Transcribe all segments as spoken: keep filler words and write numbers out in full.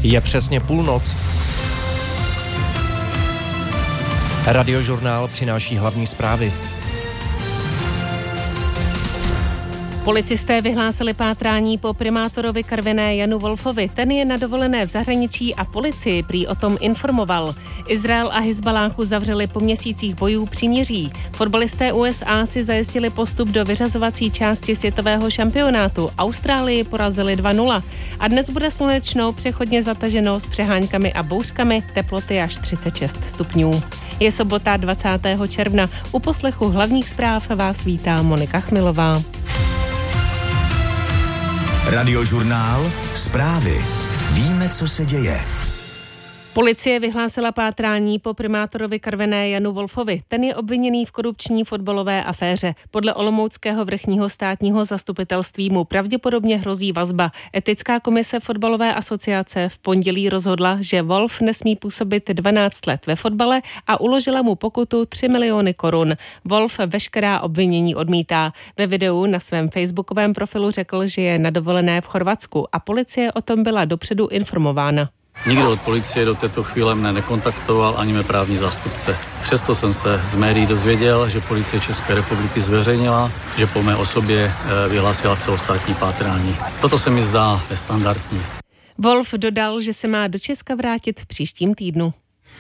Je přesně půlnoc. Radiožurnál přináší hlavní zprávy. Policisté vyhlásili pátrání po primátorovi Karviné Janu Wolfovi. Ten je na dovolené v zahraničí a policii prý o tom informoval. Izrael a Hizbaláhu zavřeli po měsících bojů příměří. Fotbalisté U S A si zajistili postup do vyřazovací části světového šampionátu. Austrálii porazili dva nula. A dnes bude slunečno, přechodně zataženo s přeháňkami a bouřkami, teploty až třicet šest stupňů. Je sobota dvacátého června. U poslechu hlavních zpráv vás vítá Monika Chmilová. Radiožurnál, zprávy. Víme, co se děje. Policie vyhlásila pátrání po primátorovi Karviné Janu Wolfovi. Ten je obviněný v korupční fotbalové aféře. Podle Olomouckého vrchního státního zastupitelství mu pravděpodobně hrozí vazba. Etická komise fotbalové asociace v pondělí rozhodla, že Wolf nesmí působit dvanáct let ve fotbale a uložila mu pokutu tři miliony korun. Wolf veškerá obvinění odmítá. Ve videu na svém facebookovém profilu řekl, že je na dovolené v Chorvatsku a policie o tom byla dopředu informována. Nikdo od policie do této chvíle mne nekontaktoval, ani mé právní zástupce. Přesto jsem se z médií dozvěděl, že policie České republiky zveřejnila, že po mé osobě vyhlásila celostátní pátrání. Toto se mi zdá nestandardní. Wolf dodal, že se má do Česka vrátit v příštím týdnu.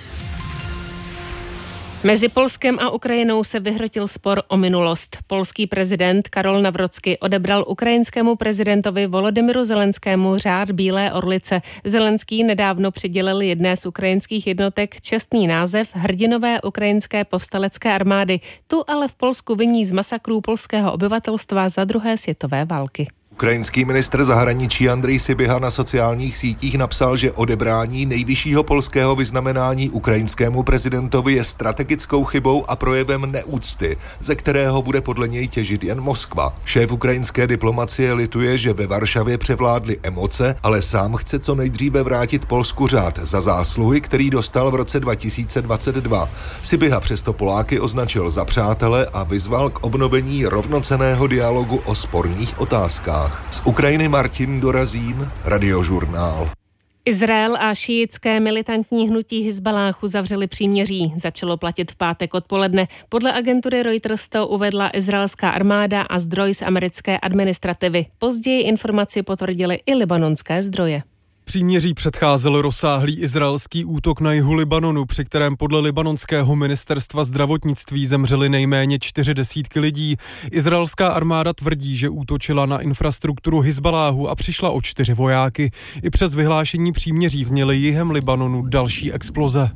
Mezi Polskem a Ukrajinou se vyhrotil spor o minulost. Polský prezident Karol Nawrocki odebral ukrajinskému prezidentovi Volodymyru Zelenskému řád Bílé orlice. Zelenský nedávno přidělil jedné z ukrajinských jednotek čestný název Hrdinové ukrajinské povstalecké armády. Tu ale v Polsku viní z masakrů polského obyvatelstva za druhé světové války. Ukrajinský ministr zahraničí Andrej Sybiha na sociálních sítích napsal, že odebrání nejvyššího polského vyznamenání ukrajinskému prezidentovi je strategickou chybou a projevem neúcty, ze kterého bude podle něj těžit jen Moskva. Šéf ukrajinské diplomacie lituje, že ve Varšavě převládly emoce, ale sám chce co nejdříve vrátit Polsku řád za zásluhy, který dostal v roce dva tisíce dvacet dva. Sybiha přesto Poláky označil za přátele a vyzval k obnovení rovnocenného dialogu o sporných otázkách. Z Ukrajiny Martin Dorazín, Radiožurnál. Izrael a šíitské militantní hnutí Hizbaláhu zavřeli příměří. Začalo platit v pátek odpoledne. Podle agentury Reuters to uvedla izraelská armáda a zdroj z americké administrativy. Později informaci potvrdily i libanonské zdroje. Příměří předcházel rozsáhlý izraelský útok na jihu Libanonu, při kterém podle libanonského ministerstva zdravotnictví zemřeli nejméně čtyři desítky lidí. Izraelská armáda tvrdí, že útočila na infrastrukturu Hizbaláhu a přišla o čtyři vojáky. I přes vyhlášení příměří zněly jihem Libanonu další exploze.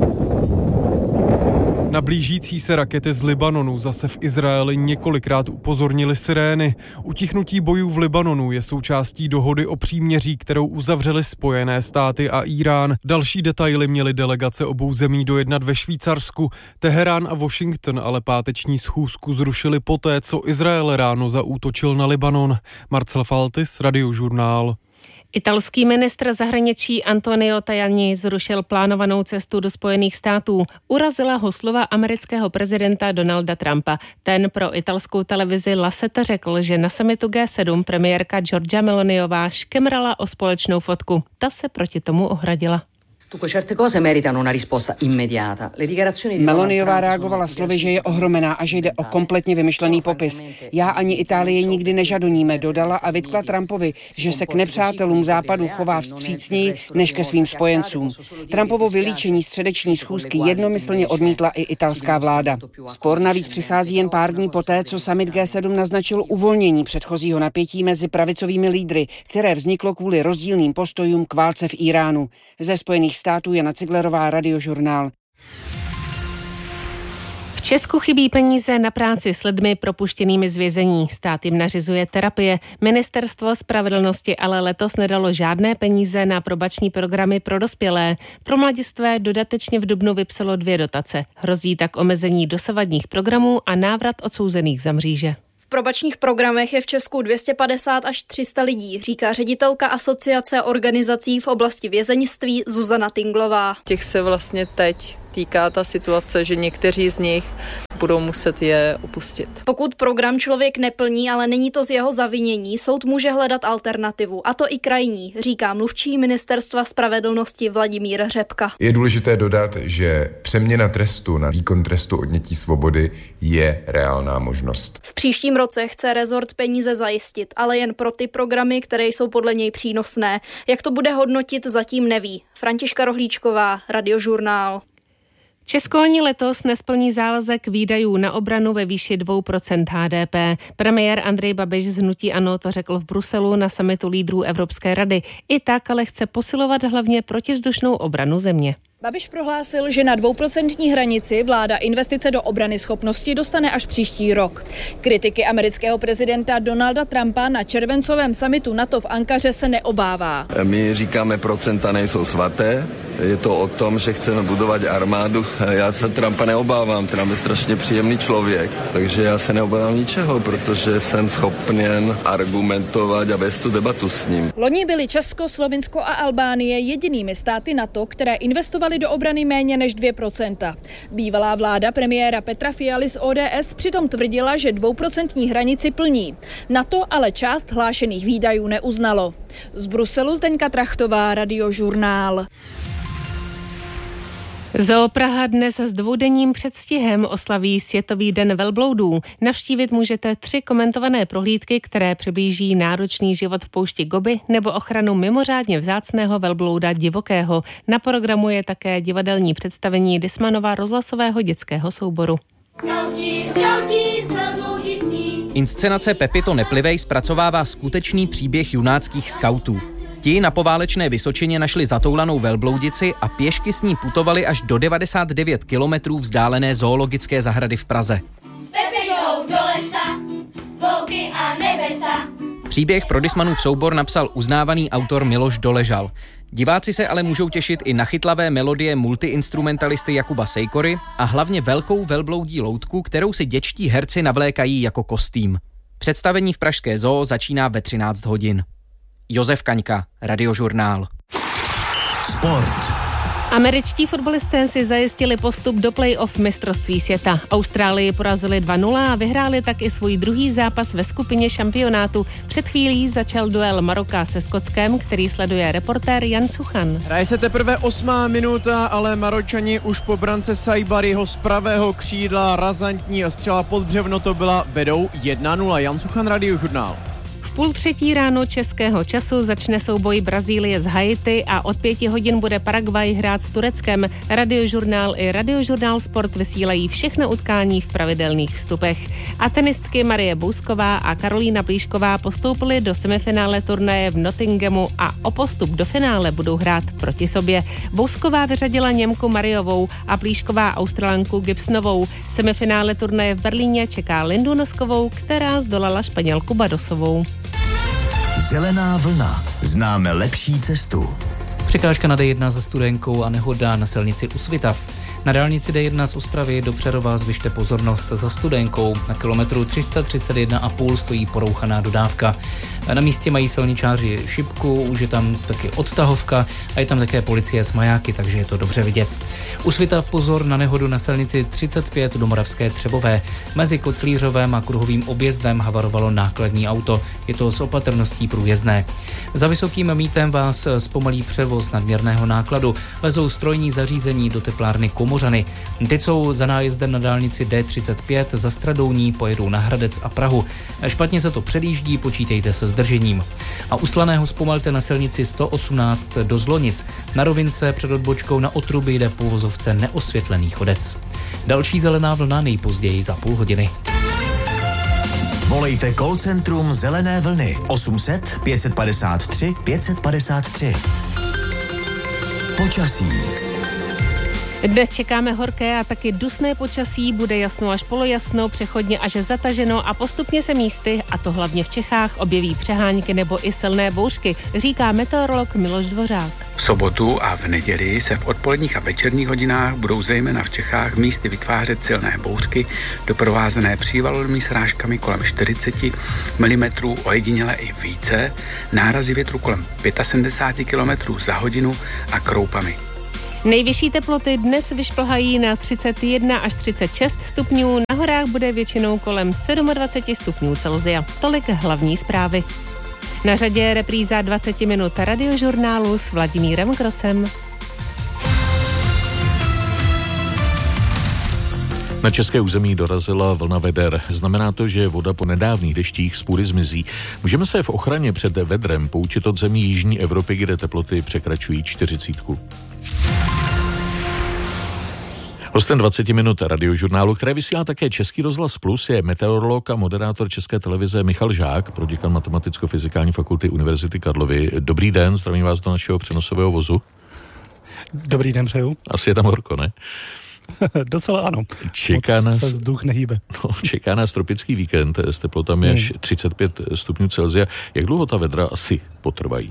Na blížící se rakety z Libanonu zase v Izraeli několikrát upozornili sirény. Utichnutí bojů v Libanonu je součástí dohody o příměří, kterou uzavřely Spojené státy a Irán. Další detaily měly delegace obou zemí dojednat ve Švýcarsku. Teherán a Washington ale páteční schůzku zrušili poté, co Izrael ráno zaútočil na Libanon. Marcel Faltis, Radiožurnál. Italský ministr zahraničí Antonio Tajani zrušil plánovanou cestu do Spojených států. Urazila ho slova amerického prezidenta Donalda Trumpa. Ten pro italskou televizi La Sette řekl, že na summitu G sedm premiérka Giorgia Meloniová škemrala o společnou fotku. Ta se proti tomu ohradila. Meloniová reagovala slovy, že je ohromená a že jde o kompletně vymyšlený popis. Já ani Itálie nikdy nežadoníme, dodala a vytkla Trumpovi, že se k nepřátelům západu chová vstřícněji než ke svým spojencům. Trumpovo vylíčení středeční schůzky jednomyslně odmítla i italská vláda. Spor navíc přichází jen pár dní poté, co summit G sedm naznačil uvolnění předchozího napětí mezi pravicovými lídry, které vzniklo kvůli rozdílným postojům k válce v Iránu. Ze Spojených států Jana Ciglerová, Radiožurnál. V Česku chybí peníze na práci s lidmi propuštěnými z vězení. Stát jim nařizuje terapie. Ministerstvo spravedlnosti ale letos nedalo žádné peníze na probační programy pro dospělé. Pro mladistvé dodatečně v dubnu vypsalo dvě dotace. Hrozí tak omezení dosavadních programů a návrat odsouzených za mříže. V probačních programech je v Česku dvě stě padesát až tři sta lidí, říká ředitelka Asociace organizací v oblasti vězeňství Zuzana Tinglová. Těch se vlastně teď týká ta situace, že někteří z nich budou muset je opustit. Pokud program člověk neplní, ale není to z jeho zavinění, soud může hledat alternativu, a to i krajní, říká mluvčí Ministerstva spravedlnosti Vladimír Řepka. Je důležité dodat, že přeměna trestu na výkon trestu odnětí svobody je reálná možnost. V příštím roce chce rezort peníze zajistit, ale jen pro ty programy, které jsou podle něj přínosné. Jak to bude hodnotit, zatím neví. Františka Rohlíčková, Radiožurnál. Česko ani letos nesplní závazek výdajů na obranu ve výši dvě procenta H D P. Premiér Andrej Babiš z hnutí ANO to řekl v Bruselu na summitu lídrů Evropské rady. I tak ale chce posilovat hlavně protivzdušnou obranu země. Babiš prohlásil, že na dvouprocentní hranici vláda investice do obranyschopnosti dostane až příští rok. Kritiky amerického prezidenta Donalda Trumpa na červencovém summitu NATO v Ankaře se neobává. My říkáme, procenta nejsou svaté, je to o tom, že chceme budovat armádu. Já se Trumpa neobávám, Trump je strašně příjemný člověk, takže já se neobávám ničeho, protože jsem schopen argumentovat a vést tu debatu s ním. Loni byly Česko, Slovinsko a Albánie jedinými státy NATO, které investovaly do obrany méně než dvě procenta. Bývalá vláda premiéra Petra Fialy z O D S přitom tvrdila, že dvouprocentní hranici plní. NATO ale část hlášených výdajů neuznalo. Z Bruselu Zdeňka Trachtová, Radiožurnál. Zoo Praha dnes s dvoudenním předstihem oslaví Světový den velbloudů. Navštívit můžete tři komentované prohlídky, které přiblíží náročný život v poušti Gobi nebo ochranu mimořádně vzácného velblouda divokého. Na programu je také divadelní představení Dismanova rozhlasového dětského souboru. Skauti, skauti z velbloudicí. Inscenace Pepito Neplivej zpracovává skutečný příběh junáckých skautů. Ti na poválečné Vysočině našli zatoulanou velbloudici a pěšky s ní putovali až do devadesát devět kilometrů vzdálené zoologické zahrady v Praze. S Pepitou do lesa, louky a nebesa. Příběh pro Dismanův soubor napsal uznávaný autor Miloš Doležal. Diváci se ale můžou těšit i na chytlavé melodie multiinstrumentalisty Jakuba Sejkory a hlavně velkou velbloudí loutku, kterou si dětští herci navlékají jako kostým. Představení v pražské zoo začíná ve třináct hodin. Josef Kaňka, Radiožurnál. Sport. Američtí fotbalisté si zajistili postup do play-off mistrovství světa. Austrálii porazili dva nula a vyhráli tak i svůj druhý zápas ve skupině šampionátu. Před chvílí začal duel Maroka se Skotskem, který sleduje reportér Jan Cuchan. Hraje se teprve osmá minuta, ale Maročani už po brance Saibariho z pravého křídla razantní střela pod břevno to byla, vedou jedna nula. Jan Cuchan, Radiožurnál. Půl třetí ráno českého času začne souboj Brazílie s Haiti a od pěti hodin bude Paraguay hrát s Tureckem. Radiožurnál i Radiožurnál Sport vysílají všechna utkání v pravidelných vstupech. A tenistky Marie Bousková a Karolína Plíšková postoupily do semifinále turnaje v Nottinghamu a o postup do finále budou hrát proti sobě. Bousková vyřadila Němku Mariovou a Plíšková Australanku Gibsonovou. Semifinále turnaje v Berlíně čeká Lindu Noskovou, která zdolala Španělku Badosovou. Zelená vlna. Známe lepší cestu. Překážka na D jedna za Studenkou a nehoda na silnici u Svitav. Na dálnici D jedna z Ostravy do Přerova zvyšte pozornost za Studenkou. Na kilometru tři sta třicet jedna a půl stojí porouchaná dodávka. Na místě mají silničáři šipku, už je tam taky odtahovka a je tam také policie s majáky, takže je to dobře vidět. U Svitav pozor na nehodu na silnici třicet pět do Moravské Třebové. Mezi Koclířovem a kruhovým objezdem havarovalo nákladní auto. Je to s opatrností průjezdné. Za Vysokým Mítem vás zpomalí převoz nadměrného nákladu. Vezou strojní zařízení do teplárny Komořany. Teď jsou za nájezdem na dálnici D třicet pět, za Stradouní pojedou na Hradec a Prahu. Špatně se to předjíždí, počítejte se zdržením. A u Slaného zpomalte na silnici sto osmnáct do Zlonic. Na rovince před odbočkou na Otruby jde po vozovce neosvětlený chodec. Další zelená vlna nejpozději za půl hodiny. Volejte call centrum Zelené vlny osm set pět padesát tři pět padesát tři. Počasí. Dnes čekáme horké a taky dusné počasí, bude jasno až polojasno, přechodně až zataženo a postupně se místy, a to hlavně v Čechách, objeví přehánky nebo i silné bouřky, říká meteorolog Miloš Dvořák. V sobotu a v neděli se v odpoledních a večerních hodinách budou zejména v Čechách místy vytvářet silné bouřky, doprovázené přívalovými srážkami kolem čtyřicet milimetrů, ojediněle i více, nárazy větru kolem sedmdesát pět kilometrů za hodinu a kroupami. Nejvyšší teploty dnes vyšplhají na třicet jedna až třicet šest stupňů, na horách bude většinou kolem dvacet sedm stupňů Celsia. Tolik hlavní zprávy. Na řadě je repríza dvacet minut radiožurnálu s Vladimírem Krocem. Na české území dorazila vlna veder. Znamená to, že voda po nedávných deštích z půdy zmizí. Můžeme se v ochraně před vedrem poučit od zemí jižní Evropy, kde teploty překračují čtyřicítku. Hostem dvacet minut radiožurnálu, které vysílá také Český rozhlas Plus, je meteorolog a moderátor České televize Michal Žák, proděkan Matematicko-fyzikální fakulty Univerzity Karlovy. Dobrý den, zdravím vás do našeho přenosového vozu. Dobrý den, přeju. Asi je tam horko, ne? Docela ano. Čeká nás, se vzduch nehýbe. No, čeká nás tropický víkend s teplotami až hmm. třicet pět stupňů Celsia. Jak dlouho ta vedra asi potrvají?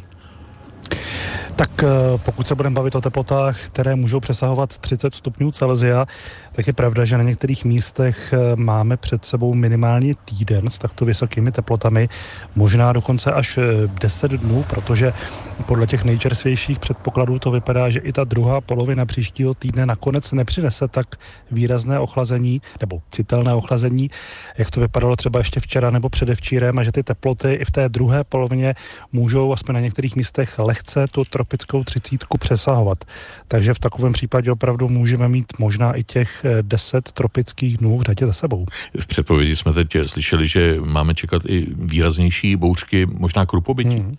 Tak pokud se budeme bavit o teplotách, které můžou přesahovat třicet stupňů Celsia, tak je pravda, že na některých místech máme před sebou minimálně týden s takto vysokými teplotami, možná dokonce až deset dnů, protože podle těch nejčerstvějších předpokladů to vypadá, že i ta druhá polovina příštího týdne nakonec nepřinese tak výrazné ochlazení, nebo citelné ochlazení, jak to vypadalo třeba ještě včera nebo předevčírem, a že ty teploty i v té druhé polovině můžou aspoň na některých místech lehce tu tropickou třicítku přesahovat. Takže v takovém případě opravdu můžeme mít možná i těch deset tropických dnů v řadě za sebou. V předpovědi jsme teď slyšeli, že máme čekat i výraznější bouřky, možná krupobytí. Hmm.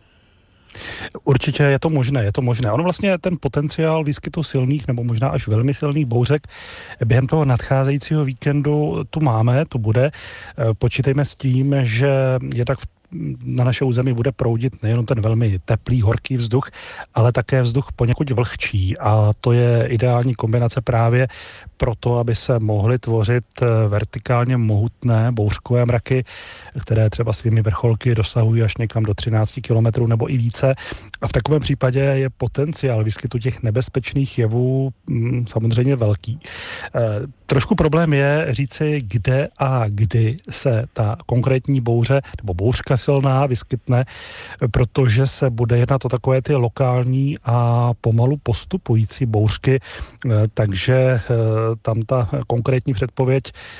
Určitě je to možné, je to možné. Ono vlastně ten potenciál výskytu silných nebo možná až velmi silných bouřek během toho nadcházejícího víkendu tu máme, tu bude. Počítejme s tím, že je tak na naše území bude proudit nejenom ten velmi teplý, horký vzduch, ale také vzduch poněkud vlhčí, a to je ideální kombinace právě proto, aby se mohly tvořit vertikálně mohutné bouřkové mraky, které třeba svými vrcholky dosahují až někam do třináct kilometrů nebo i více. A v takovém případě je potenciál výskytu těch nebezpečných jevů mm, samozřejmě velký. E, trošku problém je říci, kde a kdy se ta konkrétní bouře nebo bouřka silná vyskytne, protože se bude jednat o takové ty lokální a pomalu postupující bouřky, e, takže e, tam ta konkrétní předpověď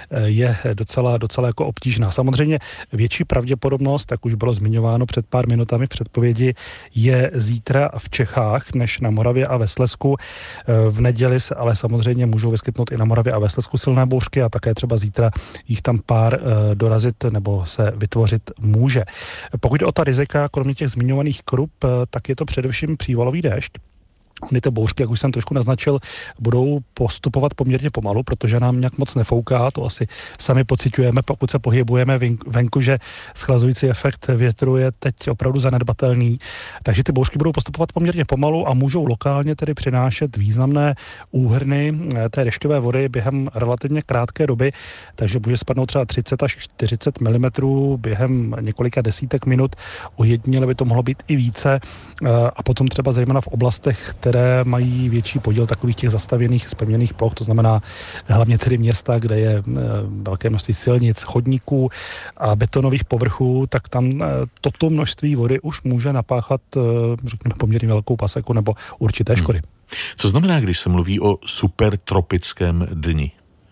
je docela, docela jako obtížná. Samozřejmě větší pravděpodobnost, tak už bylo zmiňováno před pár minutami v předpovědi, je zítra v Čechách než na Moravě a ve Slezsku. V neděli se ale samozřejmě můžou vyskytnout i na Moravě a ve Slezsku silné bouřky a také třeba zítra jich tam pár dorazit nebo se vytvořit může. Pokud o ta rizika, kromě těch zmiňovaných krup, tak je to především přívalový déšť. Ony ty bouřky, jak už jsem trošku naznačil, budou postupovat poměrně pomalu, protože nám nějak moc nefouká, to asi sami pociťujeme, pokud se pohybujeme venku, že schlazující efekt větru je teď opravdu zanedbatelný. Takže ty bouřky budou postupovat poměrně pomalu a můžou lokálně tedy přinášet významné úhrny té dešťové vody během relativně krátké doby, takže může spadnout třeba třicet až čtyřicet milimetrů během několika desítek minut, ojediněle by to mohlo být i více, a potom třeba zejména v oblastech, které mají větší podíl takových těch zastavěných, zpevněných ploch, to znamená hlavně tedy města, kde je velké množství silnic, chodníků a betonových povrchů, tak tam toto množství vody už může napáchat, řekněme, poměrně velkou paseku nebo určité škody. Hmm. Co znamená, když se mluví o supertropickém dni?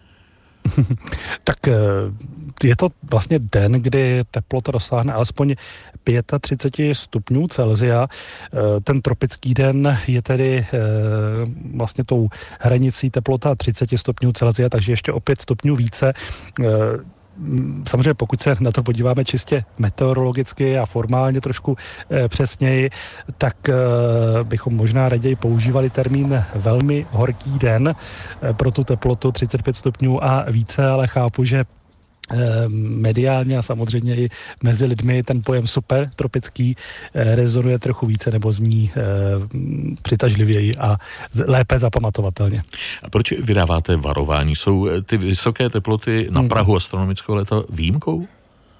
Tak je to vlastně den, kdy teplota dosáhne alespoň třicet pět stupňů Celsia. Ten tropický den je tedy vlastně tou hranicí teplota třicet stupňů Celsia, takže ještě o pět stupňů více. Samozřejmě pokud se na to podíváme čistě meteorologicky a formálně trošku e, přesněji, tak e, bychom možná raději používali termín velmi horký den e, pro tu teplotu třicet pět stupňů a více, ale chápu, že mediálně a samozřejmě i mezi lidmi ten pojem super tropický rezonuje trochu více nebo zní e, přitažlivěji a lépe zapamatovatelně. A proč vydáváte varování? Jsou ty vysoké teploty na prahu astronomického léta výjimkou?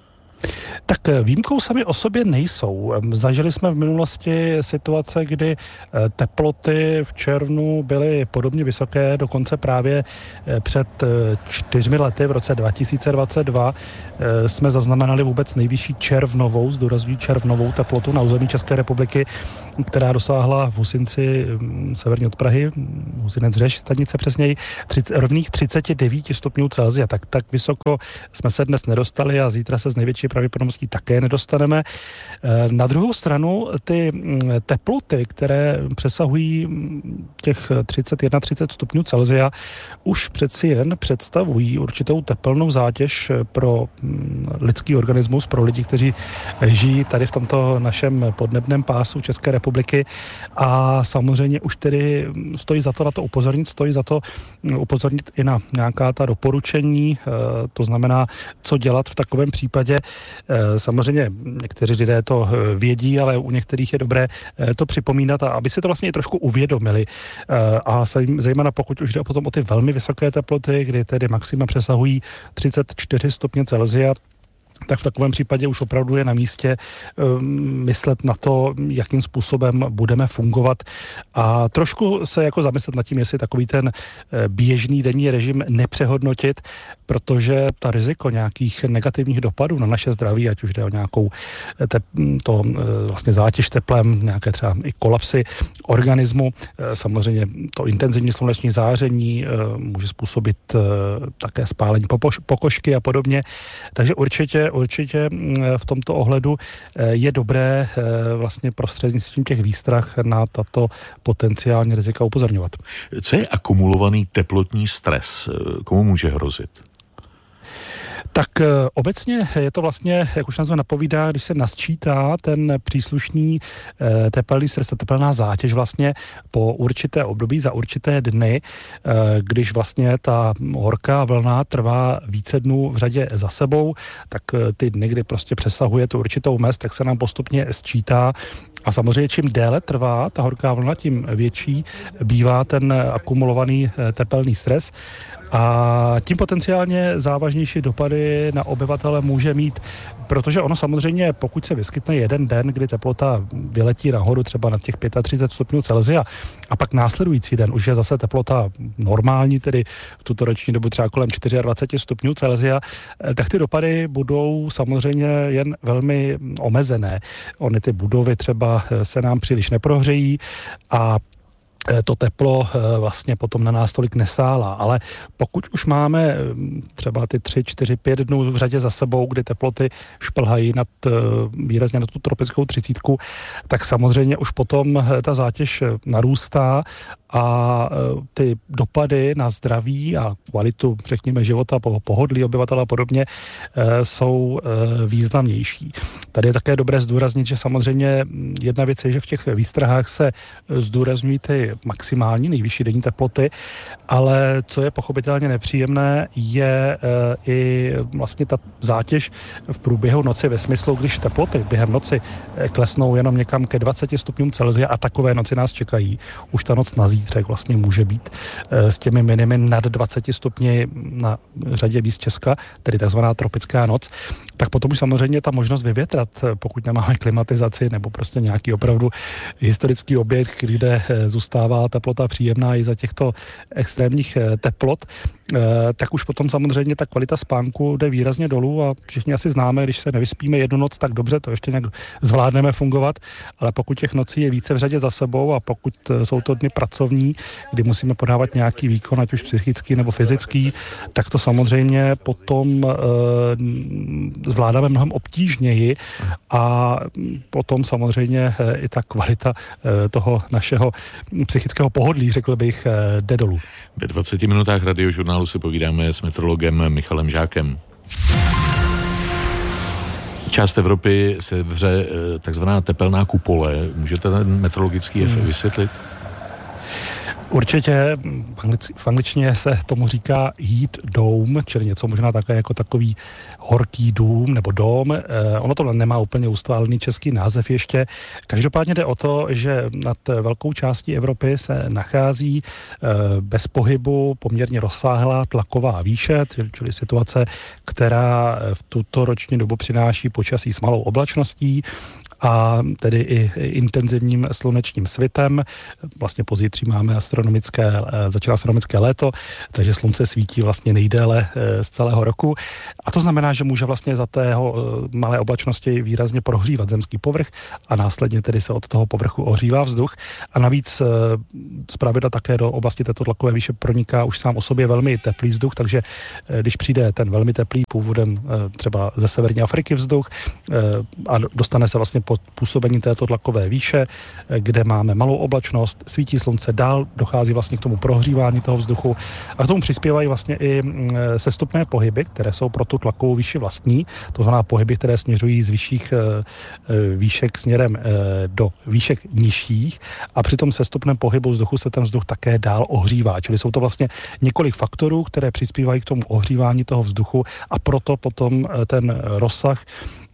Tak výjimkou sami o sobě nejsou. Zažili jsme v minulosti situace, kdy teploty v červnu byly podobně vysoké, dokonce právě před čtyřmi lety, v roce dva tisíce dvacet dva, jsme zaznamenali vůbec nejvyšší červnovou, zdůrazňuji červnovou teplotu na území České republiky, která dosáhla v Husinci severně od Prahy, Husinec Řeš, stanice přesněji, rovných třicet devět stupňů Celsia. Tak, tak vysoko jsme se dnes nedostali a zítra se z největší pravděpodobností také nedostaneme. Na druhou stranu ty teploty, které přesahují těch třicet jedna třicet stupňů Celsia, už přeci jen představují určitou tepelnou zátěž pro lidský organismus, pro lidi, kteří žijí tady v tomto našem podnebném pásu České republiky, a samozřejmě už tedy stojí za to na to upozornit, stojí za to upozornit i na nějaká ta doporučení, to znamená, co dělat v takovém případě. Samozřejmě někteří lidé to vědí, ale u některých je dobré to připomínat, a aby si to vlastně i trošku uvědomili. A zejména pokud už jde potom o ty velmi vysoké teploty, kdy tedy maxima přesahují třicet čtyři stupně Celsia, tak v takovém případě už opravdu je na místě um, myslet na to, jakým způsobem budeme fungovat, a trošku se jako zamyslet nad tím, jestli takový ten běžný denní režim nepřehodnotit, protože ta riziko nějakých negativních dopadů na naše zdraví, ať už jde o nějakou te, to vlastně zátěž teplem, nějaké třeba i kolapsy organismu, samozřejmě to intenzivní sluneční záření může způsobit také spálení pokožky a podobně. Takže určitě Určitě v tomto ohledu je dobré vlastně prostřednictvím těch výstrah na tato potenciální rizika upozorňovat. Co je akumulovaný teplotní stres? Komu může hrozit? Tak obecně je to vlastně, jak už nazva napovídá, když se nasčítá ten příslušný tepelný stres, ta tepelná zátěž vlastně po určité období, za určité dny, když vlastně ta horká vlna trvá více dnů v řadě za sebou, tak ty dny, kdy prostě přesahuje tu určitou mez, tak se nám postupně sčítá. A samozřejmě čím déle trvá ta horká vlna, tím větší bývá ten akumulovaný tepelný stres. A tím potenciálně závažnější dopady na obyvatele může mít, protože ono samozřejmě, pokud se vyskytne jeden den, kdy teplota vyletí nahoru třeba na těch třicet pět stupňů Celsia, a pak následující den už je zase teplota normální, tedy v tuto roční dobu třeba kolem dvacet čtyři stupňů Celsia, tak ty dopady budou samozřejmě jen velmi omezené. Ony ty budovy třeba se nám příliš neprohřejí a to teplo vlastně potom na nás tolik nesálá, ale pokud už máme třeba ty tři, čtyři, pět dnů v řadě za sebou, kdy teploty šplhají nad, výrazně na tu tropickou třicítku, tak samozřejmě už potom ta zátěž narůstá a ty dopady na zdraví a kvalitu, řekněme, života, pohodlí obyvatel a podobně jsou významnější. Tady je také dobré zdůraznit, že samozřejmě jedna věc je, že v těch výstrahách se zdůrazňují ty maximální nejvyšší denní teploty, ale co je pochopitelně nepříjemné, je i vlastně ta zátěž v průběhu noci ve smyslu, když teploty během noci klesnou jenom někam ke dvaceti stupňům Celsia, a takové noci nás čekají. Už ta noc na zítřek vlastně může být s těmi minimy nad dvaceti stupni na řadě míst Česka, tedy takzvaná tropická noc, tak potom už samozřejmě ta možnost vyvětrat, pokud nemáme klimatizaci nebo prostě nějaký opravdu historický objekt, kde zůstává teplota příjemná i za těchto extrémních teplot, tak už potom samozřejmě ta kvalita spánku jde výrazně dolů a všichni asi známe, když se nevyspíme jednu noc, tak dobře, to ještě nějak zvládneme fungovat, ale pokud těch nocí je více v řadě za sebou a pokud jsou to dny pracovní, kdy musíme podávat nějaký výkon, ať už psychický nebo fyzický, tak to samozřejmě potom zvládáme mnohem obtížněji a potom samozřejmě i ta kvalita toho našeho psychického pohodlí, řekl bych, jde dolů. Ve dvaceti minutách Radiožurnálu si povídáme s meteorologem Michalem Žákem. Část Evropy se vře takzvaná tepelná kupole. Můžete ten meteorologický efekt vysvětlit? Určitě, v angličtině se tomu říká heat dome, čili něco možná také jako takový horký dům nebo dom. Eh, ono to nemá úplně ustválený český název ještě. Každopádně jde o to, že nad velkou částí Evropy se nachází eh, bez pohybu poměrně rozsáhlá tlaková výše, čili situace, která v tuto roční dobu přináší počasí s malou oblačností a tedy i intenzivním slunečním svitem. Vlastně pozítří máme astronomické, začíná astronomické léto, takže slunce svítí vlastně nejdéle z celého roku. A to znamená, že může vlastně za tého malé oblačnosti výrazně prohřívat zemský povrch a následně tedy se od toho povrchu ohřívá vzduch. A navíc zpravidla také do oblasti této tlakové výše proniká už sám o sobě velmi teplý vzduch, takže když přijde ten velmi teplý původem třeba ze severní Afriky vzduch a dostane se vlastně pod působení této tlakové výše, kde máme malou oblačnost, svítí slunce, dál dochází vlastně k tomu prohřívání toho vzduchu a k tomu přispívají vlastně i sestupné pohyby, které jsou pro tu tlakovou výši vlastní, to znamená pohyby, které směřují z vyšších výšek směrem do výšek nižších a při tom sestupném pohybu vzduchu se ten vzduch také dál ohřívá, čili jsou to vlastně několik faktorů, které přispívají k tomu ohřívání toho vzduchu a proto potom ten rozsah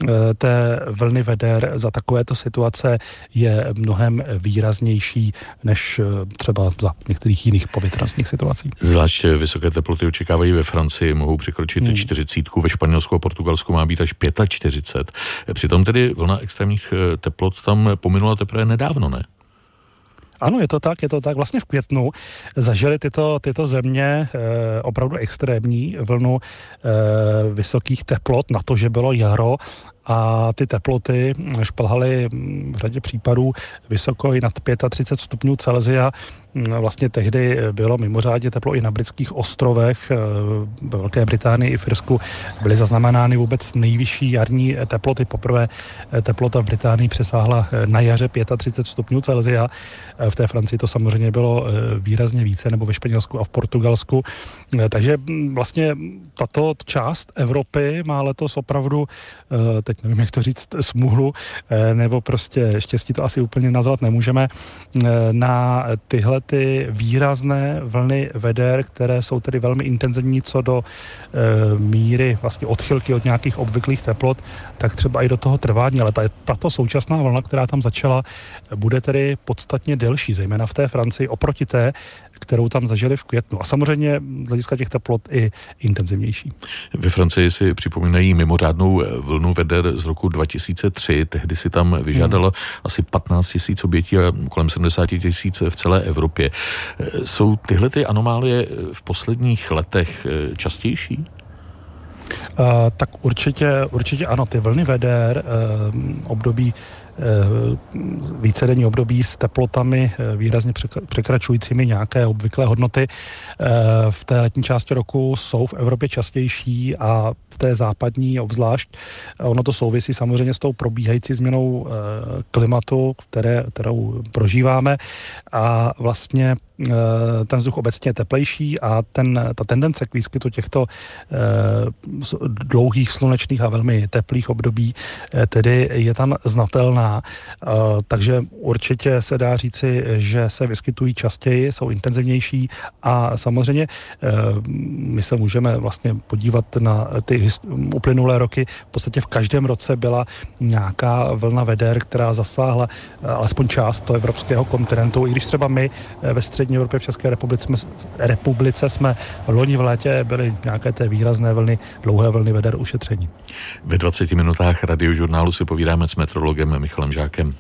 té vlny veder za takovéto situace je mnohem výraznější než třeba za některých jiných povětrnostních situací. Zvlášť vysoké teploty očekávají ve Francii, mohou překročit hmm. čtyřicítku, ve Španělsku a Portugalsku má být až čtyřicet pět. Přitom tedy vlna extrémních teplot tam pominula teprve nedávno, ne? Ano, je to tak, je to tak. Vlastně v květnu zažily tyto, tyto země e, opravdu extrémní vlnu e, vysokých teplot na to, že bylo jaro a ty teploty šplhaly v řadě případů vysoko i nad třicet pět stupňů Celsia. Vlastně tehdy bylo mimořádně teplo i na britských ostrovech, ve Velké Británii i v Irsku byly zaznamenány vůbec nejvyšší jarní teploty. Poprvé teplota v Británii přesáhla na jaře třicet pět stupňů Celsia. V té Francii to samozřejmě bylo výrazně více, nebo ve Španělsku a v Portugalsku. Takže vlastně tato část Evropy má letos opravdu, teď nevím, jak to říct, smůlu, nebo prostě štěstí to asi úplně nazvat nemůžeme, na tyhle ty výrazné vlny veder, které jsou tedy velmi intenzivní co do e, míry vlastně odchylky od nějakých obvyklých teplot, tak třeba i do toho trvání, ale ta, tato současná vlna, která tam začala, bude tedy podstatně delší, zejména v té Francii, oproti té, kterou tam zažili v květnu. A samozřejmě z hlediska těch teplot i intenzivnější. Ve Francii si připomínají mimořádnou vlnu veder z roku dva tisíce tři. Tehdy si tam vyžádala hmm. asi patnáct tisíc obětí a kolem sedmdesát tisíc v celé Evropě. Jsou tyhle ty anomálie v posledních letech častější? Uh, tak určitě, určitě ano, ty vlny veder, uh, období vícedenní období s teplotami výrazně překračujícími nějaké obvyklé hodnoty v té letní části roku jsou v Evropě častější a v té západní obzvlášť. Ono to souvisí samozřejmě s tou probíhající změnou klimatu, které, kterou prožíváme a vlastně ten vzduch obecně je teplejší a ten, ta tendence k výskytu těchto eh, dlouhých slunečných a velmi teplých období eh, tedy je tam znatelná. Eh, takže určitě se dá říci, že se vyskytují častěji, jsou intenzivnější a samozřejmě eh, my se můžeme vlastně podívat na ty hist- uplynulé roky. V podstatě v každém roce byla nějaká vlna veder, která zasáhla eh, alespoň část toho evropského kontinentu, i když třeba my eh, ve střední Evropě, v České republice jsme, republice jsme loni v létě byly nějaké té výrazné vlny, dlouhé vlny veder ušetření. Ve dvaceti minutách radiožurnálu si povídáme s meteorologem Michalem Žákem.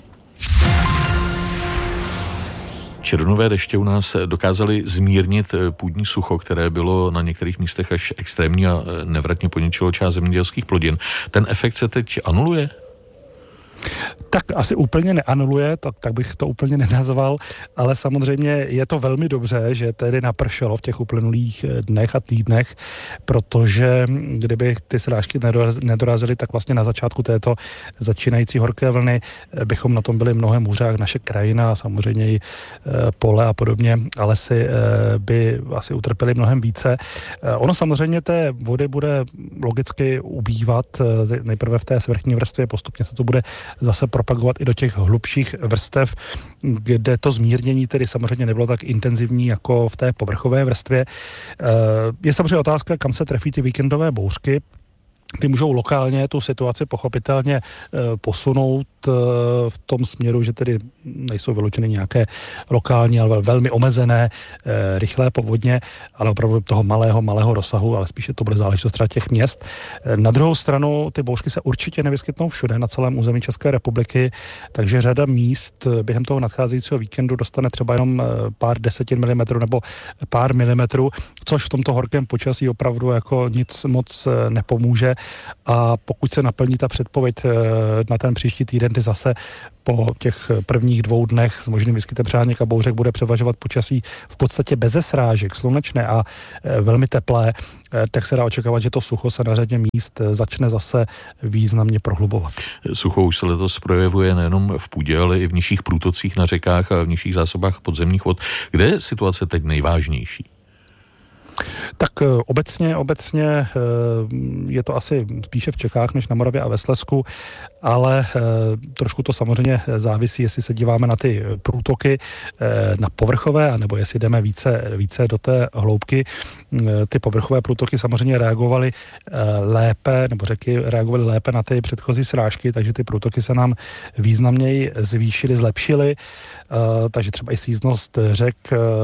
Červnové deště u nás dokázaly zmírnit půdní sucho, které bylo na některých místech až extrémní a nevratně poničilo část zemědělských plodin. Ten efekt se teď anuluje? Tak asi úplně neanuluje, tak, tak bych to úplně nenazval, ale samozřejmě je to velmi dobře, že tedy napršelo v těch uplynulých dnech a týdnech, protože kdyby ty srážky nedorazily, tak vlastně na začátku této začínající horké vlny bychom na tom byli mnohem hůře, naše krajina, samozřejmě i pole a podobně, a lesy by asi utrpěly mnohem více. Ono samozřejmě té vody bude logicky ubývat, nejprve v té svrchní vrstvě, postupně se to bude zase propagovat i do těch hlubších vrstev, kde to zmírnění tedy samozřejmě nebylo tak intenzivní jako v té povrchové vrstvě. Je samozřejmě otázka, kam se trefí ty víkendové bouřky. Ty můžou lokálně tu situaci pochopitelně e, posunout e, v tom směru, že tedy nejsou vyloučeny nějaké lokální, ale velmi omezené, e, rychlé povodně, ale opravdu toho malého, malého rozsahu, ale spíše to bude záležitost třeba těch měst. E, na druhou stranu ty bouřky se určitě nevyskytnou všude na celém území České republiky, takže řada míst během toho nadcházejícího víkendu dostane třeba jenom pár desetin milimetrů nebo pár milimetrů, což v tomto horkém počasí opravdu jako nic moc nepomůže. A pokud se naplní ta předpověď na ten příští týden, kdy zase po těch prvních dvou dnech s možným výskytem přeháněk a bouřek bude převažovat počasí v podstatě beze srážek, slunečné a velmi teplé, tak se dá očekávat, že to sucho se na řadě míst začne zase významně prohlubovat. Sucho už se letos projevuje nejenom v půdě, ale i v nižších průtocích na řekách a v nižších zásobách podzemních vod. Kde je situace teď nejvážnější? Tak obecně, obecně je to asi spíše v Čechách než na Moravě a ve Slezsku, ale trošku to samozřejmě závisí, jestli se díváme na ty průtoky, na povrchové, anebo jestli jdeme více, více do té hloubky. Ty povrchové průtoky samozřejmě reagovaly lépe, nebo řeky reagovaly lépe na ty předchozí srážky, takže ty průtoky se nám významněji zvýšily, zlepšily, takže třeba i síznost řek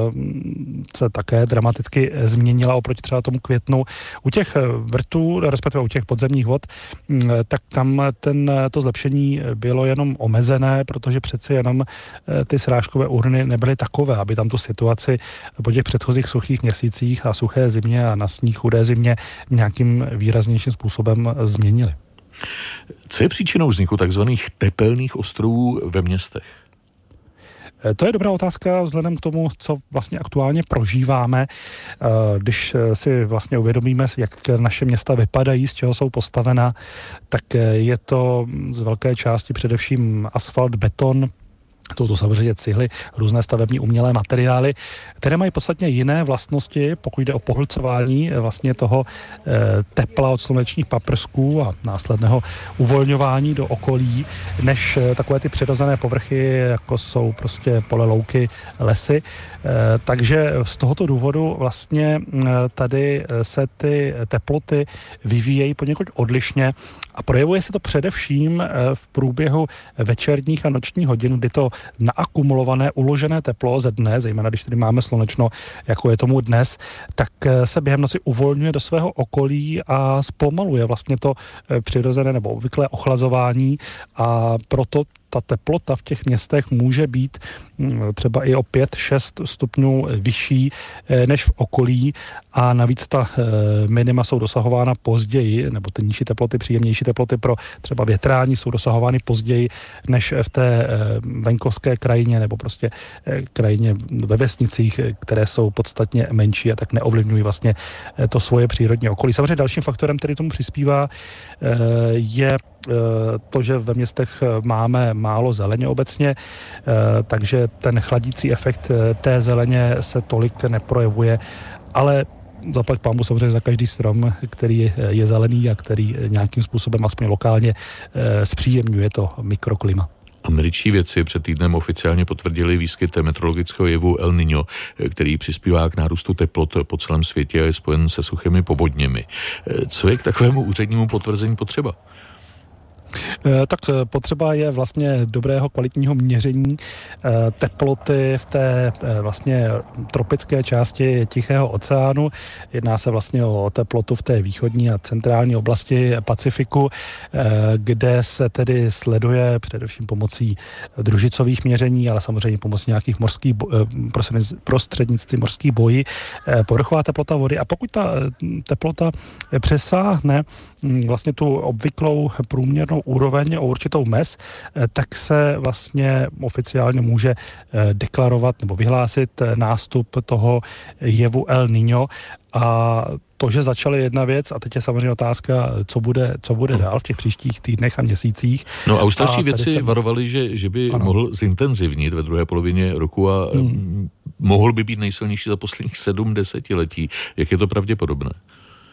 se také dramaticky změnila oproti třeba tomu květnu. U těch vrtů, respektive u těch podzemních vod, tak tam ten, to zlepšení bylo jenom omezené, protože přeci jenom ty srážkové úhrny nebyly takové, aby tam tu situaci po těch předchozích suchých měsících a suché zimě a na sníh chudé zimě nějakým výraznějším způsobem změnily. Co je příčinou vzniku takzvaných tepelných ostrovů ve městech? To je dobrá otázka vzhledem k tomu, co vlastně aktuálně prožíváme. Když si vlastně uvědomíme, jak naše města vypadají, z čeho jsou postavena, tak je to z velké části především asfalt, beton, jsou to samozřejmě cihly, různé stavební umělé materiály, které mají podstatně jiné vlastnosti, pokud jde o pohlcování vlastně toho tepla od slunečních paprsků a následného uvolňování do okolí, než takové ty přirozené povrchy, jako jsou prostě pole, louky, lesy. Takže z tohoto důvodu vlastně tady se ty teploty vyvíjejí poněkud odlišně a projevuje se to především v průběhu večerních a nočních hodin, kdy to naakumulované, uložené teplo ze dne, zejména když tady máme slunečno, jako je tomu dnes, tak se během noci uvolňuje do svého okolí a zpomaluje vlastně to přirozené nebo obvyklé ochlazování a proto ta teplota v těch městech může být třeba i o pět šest stupňů vyšší než v okolí a navíc ta minima jsou dosahována později, nebo ty nižší teploty, příjemnější teploty pro třeba větrání jsou dosahovány později než v té venkovské krajině nebo prostě krajině ve vesnicích, které jsou podstatně menší a tak neovlivňují vlastně to svoje přírodní okolí. Samozřejmě dalším faktorem, který tomu přispívá, je to, že ve městech máme málo zeleně obecně, takže ten chladící efekt té zeleně se tolik neprojevuje, ale zaplať pánbu samozřejmě za každý strom, který je zelený a který nějakým způsobem aspoň lokálně zpříjemňuje to mikroklima. Američtí vědci před týdnem oficiálně potvrdili výskyt meteorologického jevu El Niño, který přispívá k nárůstu teplot po celém světě a je spojen se suchými povodněmi. Co je k takovému úřednímu potvrzení potřeba? Tak potřeba je vlastně dobrého kvalitního měření teploty v té vlastně tropické části Tichého oceánu. Jedná se vlastně o teplotu v té východní a centrální oblasti Pacifiku, kde se tedy sleduje především pomocí družicových měření, ale samozřejmě pomocí nějakých morských prostřednictví morských bojí povrchová teplota vody. A pokud ta teplota přesáhne vlastně tu obvyklou průměrnou úroveň o určitou mez, tak se vlastně oficiálně může deklarovat nebo vyhlásit nástup toho jevu El Niño. A to, že začaly jedna věc, a teď je samozřejmě otázka, co bude, co bude no. dál v těch příštích týdnech a měsících. No a australští vědci se... varovali, že, že by ano. mohl zintenzivnit ve druhé polovině roku a hmm. mohl by být nejsilnější za posledních sedm desetiletí. Jak je to pravděpodobné?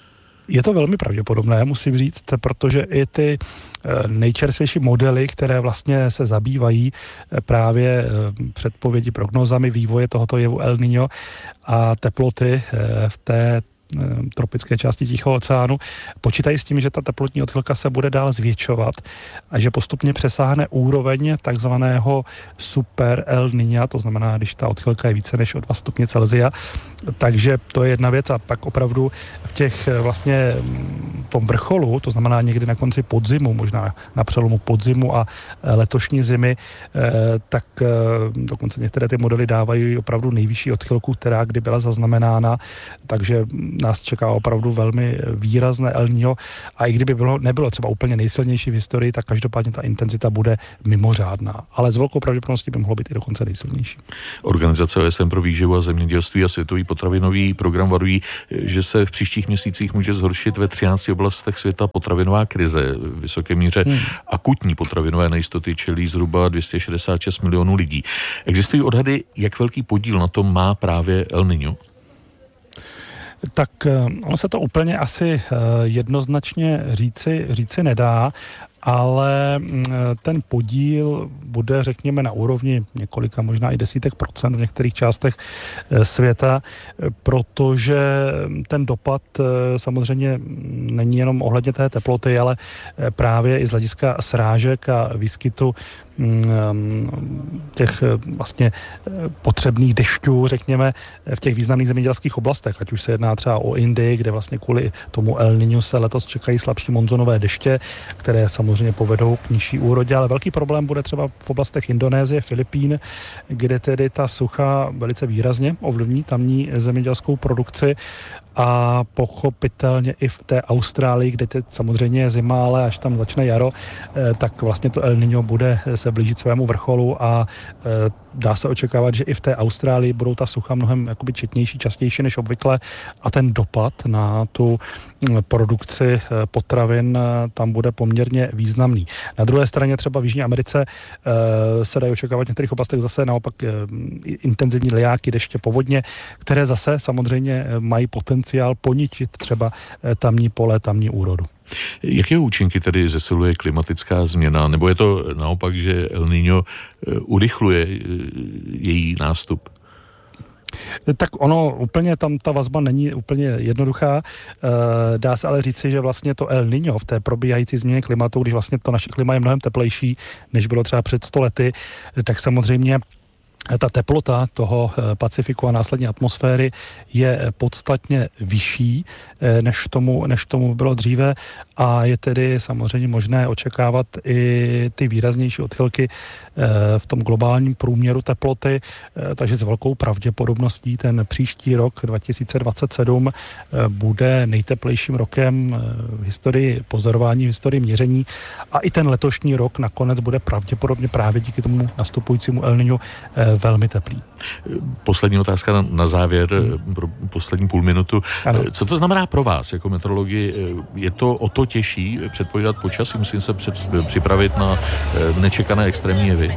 Je to velmi pravděpodobné, musím říct, protože i ty nejčerstvější modely, které vlastně se zabývají právě předpovědi, prognózami vývoje tohoto jevu El Niño a teploty v té tropické části Tichého oceánu, počítají s tím, že ta teplotní odchylka se bude dál zvětšovat a že postupně přesáhne úroveň takzvaného super El Niña, to znamená, když ta odchylka je více než o dva stupně Celsia. Takže to je jedna věc a pak opravdu v těch vlastně tom vrcholu, to znamená někdy na konci podzimu, možná na přelomu podzimu a letošní zimy, tak dokonce některé ty modely dávají opravdu nejvyšší odchylku, která kdy byla zaznamenána, takže nás čeká opravdu velmi výrazné El Niño a i kdyby bylo, nebylo třeba úplně nejsilnější v historii, tak každopádně ta intenzita bude mimořádná. Ale s velkou pravděpodobností by mohlo být i dokonce nejsilnější. Organizace O S N pro výživu a zemědělství a Světový potravinový program varují, že se v příštích měsících může zhoršit ve třinácti oblastech světa potravinová krize. V vysoké míře hmm. akutní potravinové nejistoty čelí zhruba dvě stě šedesát šest milionů lidí. Existují odhady, jak velký podíl na tom má právě El Niño? Tak ono se to úplně asi jednoznačně říci, říci nedá, ale ten podíl bude, řekněme, na úrovni několika, možná i desítek procent v některých částech světa, protože ten dopad samozřejmě není jenom ohledně té teploty, ale právě i z hlediska srážek a výskytu těch vlastně potřebných dešťů, řekněme, v těch významných zemědělských oblastech, ať už se jedná třeba o Indii, kde vlastně kvůli tomu El Niñu se letos čekají slabší monzonové deště, které samozřejmě povedou k nižší úrodě, ale velký problém bude třeba v oblastech Indonésie, Filipín, kde tedy ta sucha velice výrazně ovlivní tamní zemědělskou produkci a pochopitelně i v té Austrálii, kde teď samozřejmě je zima, ale až tam začne jaro, tak vlastně to El Niño bude se blížit svému vrcholu a dá se očekávat, že i v té Austrálii budou ta sucha mnohem jakoby četnější, častější než obvykle a ten dopad na tu produkci potravin tam bude poměrně významný. Na druhé straně třeba v Jižní Americe se dají očekávat v některých oblastech zase naopak intenzivní lejáky, deště, povodně, které zase samozřejmě mají potenciál poničit třeba tamní pole, tamní úrodu. Jaké účinky tedy zesiluje klimatická změna? Nebo je to naopak, že El Niño urychluje její nástup? Tak ono úplně tam ta vazba není úplně jednoduchá. Dá se ale říci, že vlastně to El Niño v té probíhající změně klimatu, když vlastně to naše klima je mnohem teplejší, než bylo třeba před sto lety, tak samozřejmě ta teplota toho Pacifiku a následně atmosféry je podstatně vyšší, než tomu, než tomu bylo dříve a je tedy samozřejmě možné očekávat i ty výraznější odchylky v tom globálním průměru teploty, takže s velkou pravděpodobností ten příští rok dva tisíce dvacet sedm bude nejteplejším rokem v historii pozorování, v historii měření a i ten letošní rok nakonec bude pravděpodobně právě díky tomu nastupujícímu El Niñu velmi teplý. Poslední otázka na, na závěr, hmm. pro poslední půl minutu. Ano. Co to znamená pro vás jako meteorologii? Je to o to těžší předpovídat počasí? Musím se před, připravit na nečekané extrémní jevy?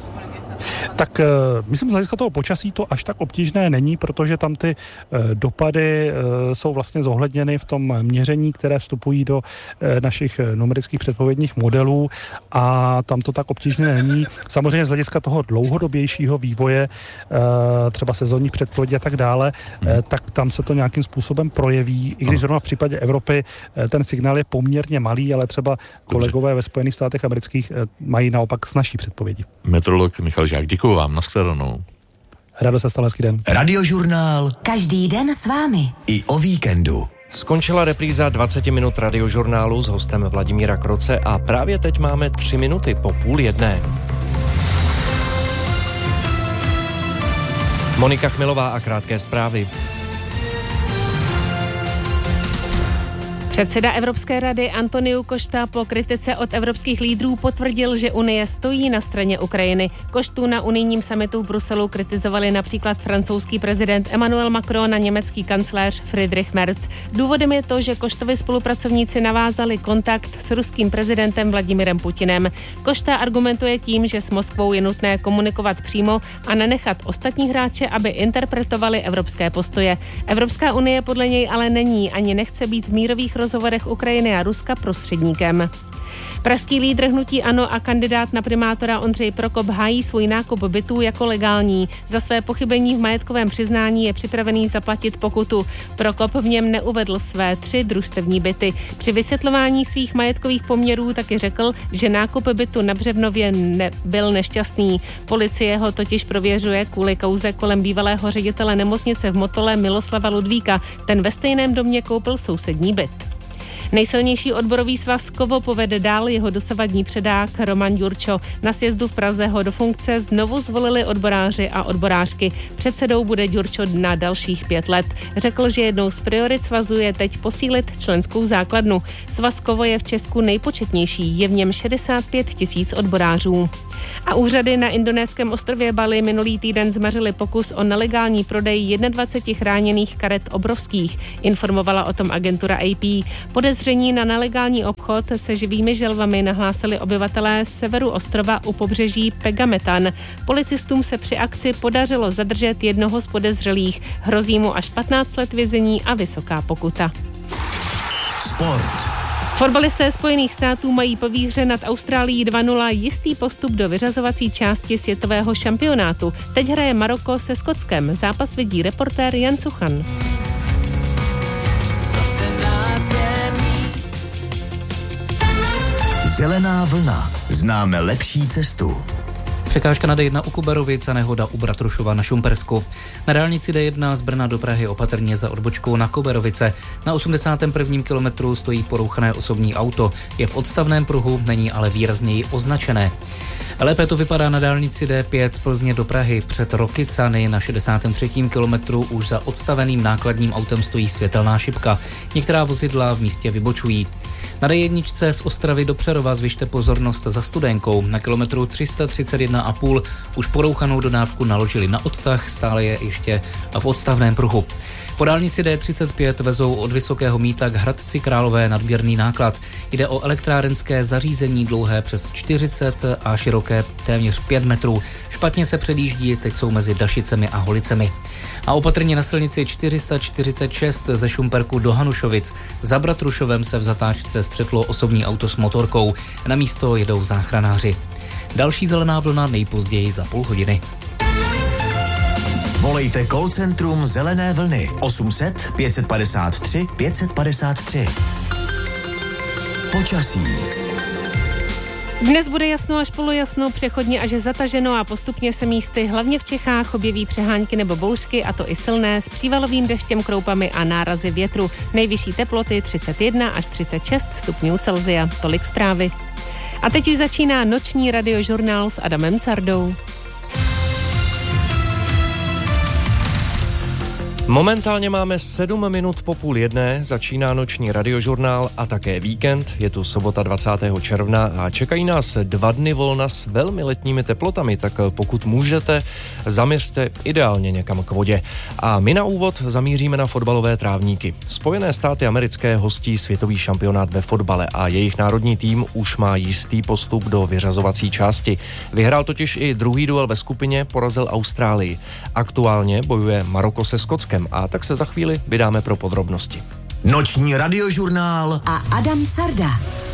Tak myslím, z hlediska toho počasí to až tak obtížné není, protože tam ty dopady jsou vlastně zohledněny v tom měření, které vstupují do našich numerických předpovědních modelů a tam to tak obtížné není. Samozřejmě z hlediska toho dlouhodobějšího vývoje, třeba sezónních předpovědí a tak dále, hmm. tak tam se to nějakým způsobem projeví, i když zrovna v případě Evropy ten signál je poměrně malý, ale třeba kolegové ve Spojených státech amerických mají naopak snazší předpovědi. Meteorolog Michal Žák, děkuji vám, nashledanou. Radost a stále hezký den. Radiožurnál. Každý den s vámi. I o víkendu. Skončila repríza dvacet minut radiožurnálu s hostem Vladimíra Kroce a právě teď máme tři minuty po půl jedné. Monika Chmilová a krátké zprávy. Předseda Evropské rady Antoniu Costa po kritice od evropských lídrů potvrdil, že Unie stojí na straně Ukrajiny. Costu na unijním summitu v Bruselu kritizovali například francouzský prezident Emmanuel Macron a německý kancléř Friedrich Merz. Důvodem je to, že Costovi spolupracovníci navázali kontakt s ruským prezidentem Vladimirem Putinem. Costa argumentuje tím, že s Moskvou je nutné komunikovat přímo a nenechat ostatní hráče, aby interpretovali evropské postoje. Evropská unie podle něj ale není ani nechce být v mírových rozhovorech Ukrajiny a Ruska prostředníkem. Pražský lídr hnutí ANO a kandidát na primátora Ondřej Prokop hájí svůj nákup bytů jako legální. Za své pochybení v majetkovém přiznání je připravený zaplatit pokutu. Prokop v něm neuvedl své tři družstevní byty. Při vysvětlování svých majetkových poměrů taky řekl, že nákup bytu na Břevnově ne- byl nešťastný. Policie ho totiž prověřuje kvůli kauze kolem bývalého ředitele nemocnice v Motole Miloslava Ludvíka. Ten ve stejném domě koupil sousední byt. Nejsilnější odborový svaz Kovo povede dál jeho dosavadní předák Roman Jurčo. Na sjezdu v Praze ho do funkce znovu zvolili odboráři a odborářky. Předsedou bude Jurčo na dalších pět let. Řekl, že jednou z priorit svazu je teď posílit členskou základnu. Svaz Kovo je v Česku nejpočetnější, je v něm šedesát pět tisíc odborářů. A úřady na indonéském ostrově Bali minulý týden zmařili pokus o nelegální prodej dvacet jedna chráněných karet obrovských, informovala o tom agentura A P. Podezření na nelegální obchod se živými želvami nahlásili obyvatelé severu ostrova u pobřeží Pegametan. Policistům se při akci podařilo zadržet jednoho z podezřelých. Hrozí mu až patnáct let vězení a vysoká pokuta. Sport. Fotbalisté Spojených států mají po výhře nad Austrálií dva nula jistý postup do vyřazovací části světového šampionátu. Teď hraje Maroko se Skotskem. Zápas vidí reportér Jan Suchan. Zelená vlna. Známe lepší cestu. Překážka na D jedna u Kuberovic a nehoda u Bratrušova na Šumpersku. Na dálnici D jedna z Brna do Prahy opatrně za odbočkou na Kuberovice. Na osmdesátém prvním kilometru stojí porouchané osobní auto. Je v odstavném pruhu, není ale výrazněji označené. Lépe to vypadá na dálnici D pět z Plzně do Prahy. Před Rokycany na šedesátém třetím kilometru už za odstaveným nákladním autem stojí světelná šipka. Některá vozidla v místě vybočují. Na D jedna z Ostravy do Přerova zvyšte pozornost za Studenkou. Na kilometru tři sta třicet jedna a půl už porouchanou dodávku naložili na odtah, stále je ještě v odstavném pruhu. Po dálnici D třicet pět vezou od Vysokého Mýta k Hradci Králové nadměrný náklad. Jde o elektrárenské zařízení dlouhé přes čtyřicet a široké téměř pět metrů. Špatně se předjíždí, teď jsou mezi Dašicemi a Holicemi. A opatrně na silnici čtyři sta čtyřicet šest ze Šumperku do Hanušovic. Za Bratrušovem se v zatáčce střetlo osobní auto s motorkou. Na místo jedou záchranáři. Další zelená vlna nejpozději za půl hodiny. Volejte call centrum Zelené vlny osm set pět padesát tři pět padesát tři. Počasí. Dnes bude jasno až polojasno, přechodně až zataženo a postupně se místy hlavně v Čechách objeví přehánky nebo bouřky, a to i silné, s přívalovým deštěm, kroupami a nárazy větru. Nejvyšší teploty třicet jedna až třicet šest stupňů Celsia. Tolik zprávy. A teď už začíná noční radiožurnál s Adamem Cardou. Momentálně máme sedm minut po půl jedné, začíná noční radiožurnál a také víkend. Je tu sobota dvacátého června a čekají nás dva dny volna s velmi letními teplotami, tak pokud můžete, zaměřte ideálně někam k vodě. A my na úvod zamíříme na fotbalové trávníky. Spojené státy americké hostí světový šampionát ve fotbale a jejich národní tým už má jistý postup do vyřazovací části. Vyhrál totiž i druhý duel ve skupině, porazil Austrálii. Aktuálně bojuje Maroko se Skotskem. A tak se za chvíli vydáme pro podrobnosti. Noční radiožurnál a Adam Carda.